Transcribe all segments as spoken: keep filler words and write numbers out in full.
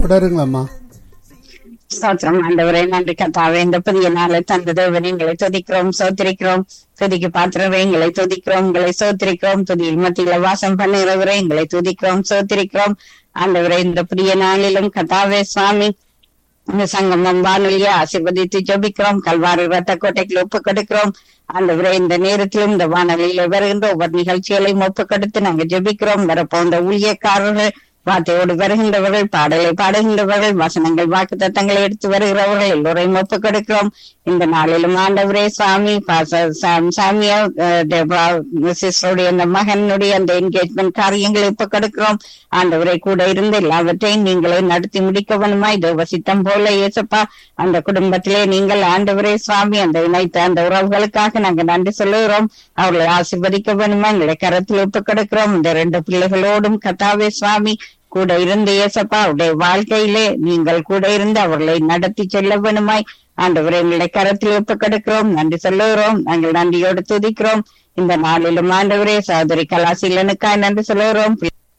தொடருங்களம்மா. ஸ்தோத்திரம் ஆண்டவரே, நன்றி கர்த்தாவே. இந்த புதிய நாளை தந்த தேவனே, எங்களை துதிக்கிறோம், சோத்திரிக்கிறோம். துதிக்கு பாத்திரவே, எங்களை துதிக்கிறோம், எங்களை சோத்திரிக்கிறோம். துதியில் மத்தியில வாசம் பண்ணுகிறவரே, எங்களை துதிக்கிறோம், சோத்திரிக்கிறோம். ஆண்டவரே, இந்த புதிய நாளிலும் கர்த்தாவே சுவாமி, இந்த சங்கமம் வானொலியை ஆசீர்வதித்து ஜெபிக்கிறோம். கல்வாரி ரத்த கோட்டைக்கு ஒப்பு கொடுக்கிறோம். ஆண்டவரே, இந்த நேரத்திலும் இந்த வானொலியில வருகின்ற ஒவ்வொரு நிகழ்ச்சிகளையும் ஒப்பு கொடுத்து நாங்க ஜெபிக்கிறோம். வரப்போன்ற ஊழியக்காரர்கள், வார்த்தையோடு வருகின்றவர்கள், பாடலை பாடுகின்றவர்கள், வசனங்கள் வாக்கு தத்தங்களை எடுத்து வருகிறவர்கள் எல்லோரையும் ஒப்பு கொடுக்கிறோம். இந்த நாளிலும் ஆண்டவரே சுவாமி, சாமியா சிஸ்டருடைய அந்த மகனுடைய அந்த என்கேஜ்மெண்ட் காரியங்களை ஒப்பு கொடுக்கிறோம். ஆண்டவரை கூட இருந்து எல்லாவற்றையும் நீங்களே நடத்தி முடிக்க வேணுமா இது வசித்தம் போல இயேசப்பா. அந்த குடும்பத்திலே நீங்கள் ஆண்டவரே சுவாமி அந்த இணைத்த அந்த உறவுகளுக்காக நாங்க நன்றி சொல்லுகிறோம். அவர்களை ஆசீர்வதிக்க வேணுமா எங்களை கரத்தில் ஒப்பு கொடுக்கிறோம். இந்த ரெண்டு பிள்ளைகளோடும் கர்த்தாவே சுவாமி கூட இருந்து இயேசப்பா அவருடைய வாழ்க்கையிலே நீங்கள் கூட இருந்து அவர்களை நடத்தி செல்ல வேணுமாய் ஆண்டவரை எங்களை கரத்தில் ஒப்பு கொடுக்கிறோம். நன்றி சொல்லுகிறோம். நாங்கள் நன்றியோடு துதிக்கிறோம். இந்த நாளிலும் ஆண்டவரே சகோதரி கலாசீலனுக்காய் நன்றி சொல்லுகிறோம்.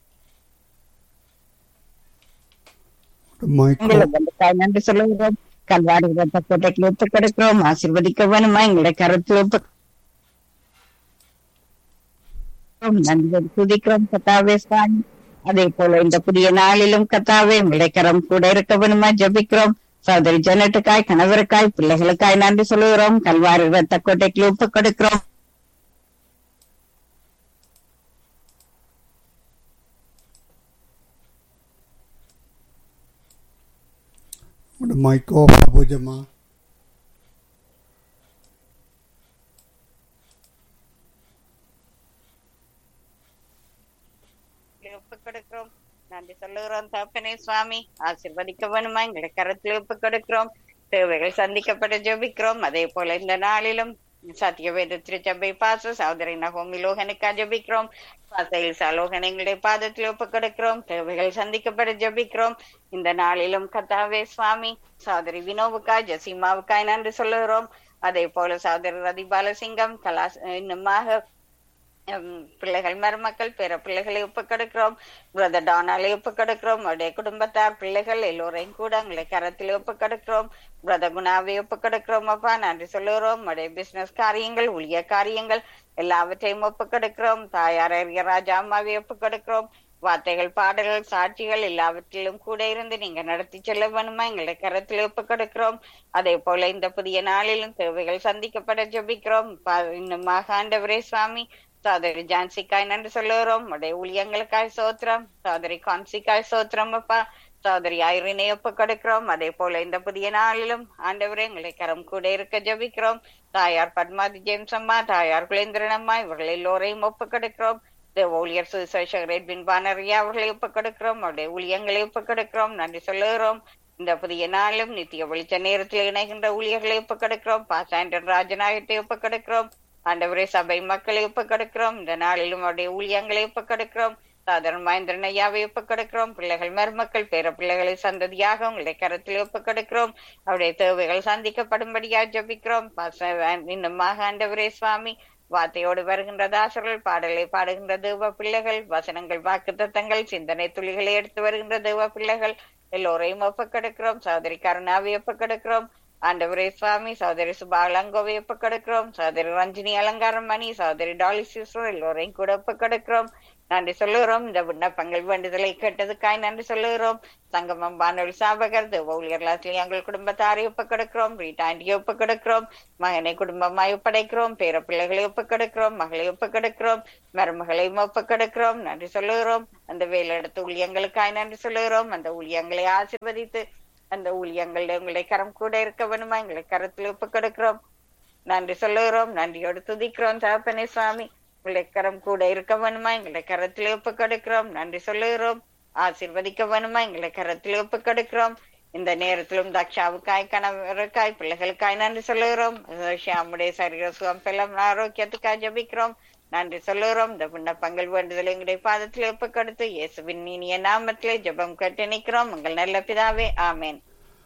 நன்றி சொல்லுகிறோம். கல்வாரி ரத்த கோட்டைக்கு ஒப்பு கொடுக்கிறோம். ஆசீர்வதிக்க வேணுமா எங்களை கரத்தில் ஒப்பு நன்றி துதிக்கிறோம் கர்த்தாவே சுவாமி. அதே போல இந்த புதிய நாளிலும் கர்த்தாவே எங்களை கரம் கூட இருக்க வேணுமா ஜெபிக்கிறோம். சகோதரி ஜெனட்டுக்காய், கணவருக்காய், பிள்ளைகளுக்காய் நன்றி சொல்லுகிறோம். கல்வாரி ரத்த கோட்டைக்கு ஒப்பு கொடுக்கிறோம். மைக்கோ பூஜமா ஒப்பு கொடுக்கிறோம். நன்றி சொல்லுகிறோம் தகப்பனே சுவாமி. ஆசீர்வதிக்க வேணுமா எங்களை கரத்தில் ஒப்பு கொடுக்கிறோம். தேவைகள் சந்திக்கப்பட ஜெபிக்கிறோம். அதே போல இந்த நாளிலும் சத்தியவேத திருச்சபை பாச சகோதரி நகோமி லோகனுக்கா ஜெபிக்கிறோம். பாசையில் சலோகன் எங்களுடைய பாதத்தில் ஒப்பு கொடுக்கிறோம். தேவைகள் சந்திக்கப்பட ஜெபிக்கிறோம். இந்த நாளிலும் கர்த்தாவே சுவாமி சகோதரி வினோவுக்காய், ஜெசிமாவுக்காய் நன்றி சொல்லுகிறோம். அதே போல சகோதரி ரதி பாலசிங்கம் கலா இன்னுமாக பிள்ளைகள், மருமக்கள், பிற பிள்ளைகளை ஒப்பு கொடுக்கிறோம். பிரதர் டானாலை ஒப்பு கொடுக்கிறோம். அவருடைய குடும்பத்தார், பிள்ளைகள் எல்லோரையும் கூட உங்களை கரத்தில் ஒப்பு கொடுக்கிறோம். பிரதர் குணாவை ஒப்பு கொடுக்கிறோம். அப்பா நன்றி சொல்லுகிறோம். அவருடைய பிசினஸ் காரியங்கள், ஊழிய காரியங்கள் எல்லாவற்றையும் ஒப்பு கொடுக்கிறோம். தாயார் ராஜா அம்மாவை ஒப்பு கொடுக்கிறோம். வார்த்தைகள், பாடல்கள், சாட்சிகள் எல்லாவற்றிலும் கூட இருந்து நீங்க நடத்தி செல்ல வேணுமா எங்களை கரத்தில் ஒப்பு கொடுக்கிறோம். அதே போல இந்த புதிய நாளிலும் தேவைகள் சந்திக்கப்பட ஜெபிக்கிறோம். இன்னுமாக ஆண்டவரே சுவாமி சகோதரி ஜான்சிக்காய் நன்றி சொல்லுகிறோம். உடைய ஊழியங்களுக்காய் சோத்திரம். சகோதரி கான்சிக்காய் சோத்திரம் அப்பா. சகோதரி ஐரினை ஒப்பு கொடுக்கிறோம். அதே போல இந்த புதிய நாளிலும் ஆண்டவரே எங்களை கரம் கூட இருக்க ஜெபிக்கிறோம். தாயார் பத்மாதி ஜேம்ஸ் அம்மா, தாயார் குலேந்திரன் அம்மா இவர்கள் எல்லோரையும் ஒப்பு கொடுக்கிறோம். ஊழியர் சுசேஷகர் எட்வின் பானரியா அவர்களை ஒப்பு கொடுக்கிறோம். அவருடைய ஊழியங்களை ஒப்பு கொடுக்கிறோம். நன்றி சொல்லுகிறோம். இந்த புதிய நாளும் நித்திய வெளிச்ச நேரத்தில் இணைகின்ற ஊழியர்களை ஒப்பு கொடுக்கிறோம். பாசாண்டன் ராஜநாயகத்தை ஒப்பு கொடுக்கிறோம். ஆண்டவரே சபை மக்களை ஒப்பு கொடுக்கிறோம். இந்த நாளிலும் அவருடைய ஊழியங்களை ஒப்பு கொடுக்கிறோம். சாதாரண மகேந்திரன் ஐயாவை ஒப்பு கொடுக்கிறோம். பிள்ளைகள், மருமக்கள், பேர பிள்ளைகளை சந்ததியாக உங்களை கரத்தில் ஒப்பு கொடுக்கிறோம். அவருடைய தேவைகள் சந்திக்கப்படும்படியாக ஜெபிக்கிறோம். இன்னுமாக ஆண்டவரே சுவாமி வார்த்தையோடு வருகின்ற தாசர்கள், பாடலை பாடுகின்ற தேவ பிள்ளைகள், வசனங்கள், வாக்கு தத்தங்கள், சிந்தனை துளிகளை எடுத்து வருகின்ற தேவ பிள்ளைகள் எல்லோரையும் ஒப்பு கொடுக்கிறோம். சகோதரி கருணாவை ஒப்பு கொடுக்கிறோம். ஆண்டவரே சுவாமி சகோதரி சுபாலங்கோவை ஒப்பு கொடுக்கிறோம். சகோதரி ரஞ்சினி அலங்காரம் மணி, சகோதரி டாலி சிஸ்டர் எல்லோரையும் கூட ஒப்பு கொடுக்கிறோம். நன்றி சொல்லுகிறோம். இந்த விண்ணப்பங்கள் வேண்டுதலை கேட்டதுக்காய் நன்றி சொல்லுகிறோம். சங்கமம் வானொலி சாபகர் தேவ ஊழியர்களாசில் எங்கள் குடும்பத்தாரை ஒப்பு கொடுக்கிறோம். ரீட்டாண்டியை ஒப்பு கொடுக்கிறோம். மகனை குடும்பமாய் ஒப்படைக்கிறோம். பேர பிள்ளைகளை ஒப்பு கொடுக்கிறோம். மகளை ஒப்பு கொடுக்கிறோம். மருமகளையும் ஒப்பு கொடுக்கிறோம். நன்றி சொல்லுகிறோம். அந்த வேலையெடுத்து ஊழியங்களுக்காய் நன்றி சொல்லுகிறோம். அந்த ஊழியங்களை ஆசீர்வதித்து அந்த ஊழியங்கள் உங்களுடைய கரம் கூட இருக்க வேணுமா எங்களை கரத்தில் ஒப்பு கொடுக்கிறோம். நன்றி சொல்லுகிறோம். நன்றியோடு துதிக்கிறோம் தகப்பனே சுவாமி. உங்களுடைய கரம் கூட இருக்க வேணுமா எங்களை கரத்தில் ஒப்பு கொடுக்கிறோம். நன்றி சொல்லுகிறோம். ஆசீர்வதிக்க வேணுமா எங்களை கரத்தில் ஒப்பு கொடுக்கிறோம். இந்த நேரத்திலும் தக்ஷாவுக்காய், கணவருக்காய், பிள்ளைகளுக்காய் நன்றி சொல்லுகிறோம். ஷியாமுடைய சரீர சுகம் பெல்லாம் ஆரோக்கியத்துக்காய் ஜெபிக்கிறோம். நன்றி சொல்லுகிறோம். இந்த விண்ணப்பங்கள் வேண்டுதல் எங்களுடைய பாதத்தில் ஒப்பு கொடுத்து இயேசுவின் இனிய நாமத்திலே ஜெபம் கேட்டு நிற்கிறோம். உங்கள் நல்ல பிதாவே, ஆமேன்.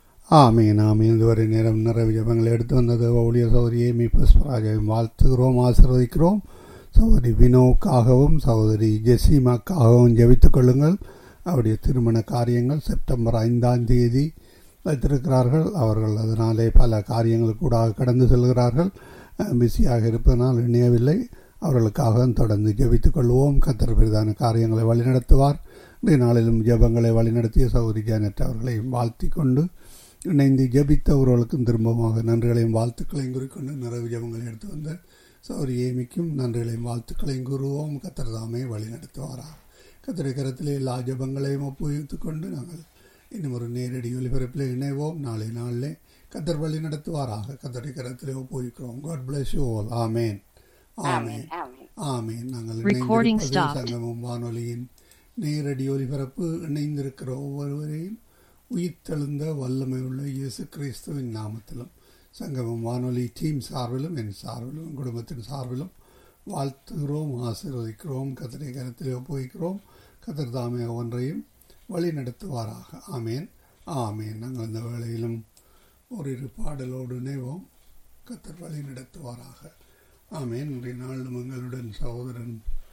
ஆமீன் ஆமீன். இதுவரை நேரம் நிறைவு ஜெபங்களை எடுத்து வந்தது ஊழியர் சகோதரி ஏமி புஷ்பராஜையும் வாழ்த்துகிறோம், ஆசீர்வதிக்கிறோம். சகோதரி வினோவுக்காகவும் சகோதரி ஜெசிமாக்காகவும் ஜெபித்துக் கொள்ளுங்கள். அவருடைய திருமண காரியங்கள் செப்டம்பர் ஐந்தாம் தேதி வைத்திருக்கிறார்கள். அவர்கள் அதனாலே பல காரியங்கள் கூட கடந்து செல்கிறார்கள். பிஸியாக இருப்பதனால் இணையவில்லை. அவர்களுக்காக தொடர்ந்து ஜெபித்துக் கொள்வோம். கர்த்தர் பெரிதான காரியங்களை வழிநடத்துவார். இன்றைய நாளிலும் ஜெபங்களை வழிநடத்திய சகோதரி ஜானட் அவர்களையும் வாழ்த்தி கொண்டு இணைந்து ஜெபித்தவர்களுக்கும் திரும்பமாக நன்றிகளையும் வாழ்த்துக்களையும் கூறிக்கொண்டு நிறைவு ஜெபங்களை எடுத்து வந்த சகோதரி ஏமிக்கும் நன்றிகளையும் வாழ்த்துக்களையும் கூறுவோம். கர்த்தர் தாமே வழிநடத்துவாரா. கர்த்தருடைய கரத்திலே எல்லா ஜெபங்களையும் ஒப்புவித்துக் கொண்டு நாங்கள் இன்னும் ஒரு நேரடி ஒலிபரப்பில் இணைவோம். நாளை நாளிலே கர்த்தர் வழி நடத்துவாராக. கர்த்தருடைய கரத்திலே ஒப்புவிக்கிறோம். God bless you all. ஆமேன் ஆமேன் ஆமேன். நாங்கள் இணைந்திருப்பது சங்கமம் வானொலியின் நேரடி ஒலிபரப்பு. இணைந்திருக்கிற ஒவ்வொருவரையும் உயிர்த்தெழுந்த வல்லமை உள்ள இயேசு கிறிஸ்துவின் நாமத்திலும் சங்கமம் வானொலி டீம் சார்பிலும் என் சார்பிலும் குடும்பத்தின் சார்பிலும் வாழ்த்துகிறோம், ஆசீர்வதிக்கிறோம். கர்த்தருடைய கரத்திலே ஒப்புவிக்கிறோம். கர்த்தர் தாமே ஒன்றையும் வழி நடத்துவாராக. ஆமேன் ஆமேன். நாங்கள் இந்த வேளையிலும் ஓரிரு பாடலோடு இணைவோம். கர்த்தர் வழி நடத்துவாராக. ஆமேன். இன்றைய நாளிலும் எங்களுடன் சகோதரன்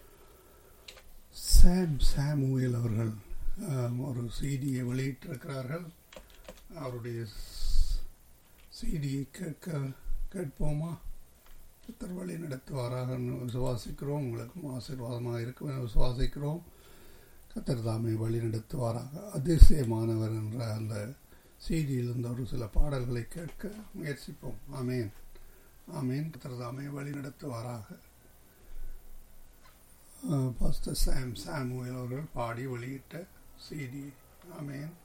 சாம் சாமுவேல் அவர்கள் ஒரு சிடியை வெளியிட்டிருக்கிறார்கள். அவருடைய சிடியை கேட்க கேட்போமா? கர்த்தர் வழி நடத்துவாராக விசுவாசிக்கிறோம். உங்களுக்கும் ஆசீர்வாதமாக இருக்கும் என விசுவாசிக்கிறோம். கர்த்தர் தாமே வழி நடத்துவாராக. அதிசயமானவர் என்ற அந்த செய்தியில் இருந்த ஒரு சில பாடல்களை கேட்க முயற்சிப்போம். ஆமேன் ஆமேன். கர்த்தர் தாமே வழி நடத்துவாராக. பாஸ்டர் சாம் சாமுவேல் அவர்கள் பாடி வெளியிட்ட செய்தி. ஆமேன்.